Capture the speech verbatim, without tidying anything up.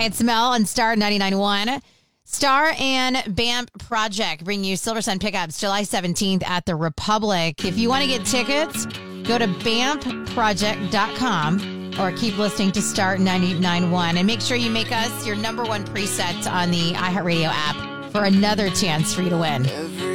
Hi, it's Mel on Star ninety-nine point one. Star and B A M P Project bring you Silver Sun Pickups July seventeenth at the Republic. If you want to get tickets, go to bamp project dot com or keep listening to Star ninety-nine point one. And make sure you make us your number one preset on the iHeartRadio app for another chance for you to win.